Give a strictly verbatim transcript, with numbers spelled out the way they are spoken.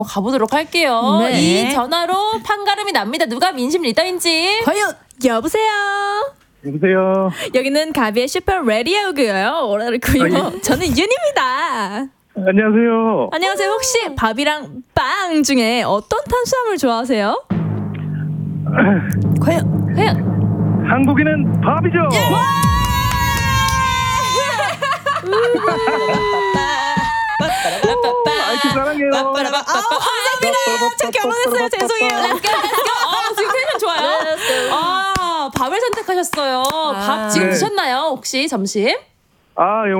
가보도록 할게요. 네. 이 전화로 판가름이 납니다. 누가 민심 리더인지. 과연 여보세요. 여보세요. 여기는 가비의 슈퍼 라디오고요. 오라르고요. 아, 예. 저는 윤입니다. 안녕하세요. 안녕하세요. 혹시 밥이랑 빵 중에 어떤 탄수화물 좋아하세요? 과연 과연 한국인은 밥이죠. 아이키 사랑해요. 아, 감사합니다. 저 결혼했어요. 죄송해요. 어, 지금 텐션 좋아요. 아, 밥을 선택하셨어요. 밥 지금 네. 드셨나요? 혹시 점심? 아, 예,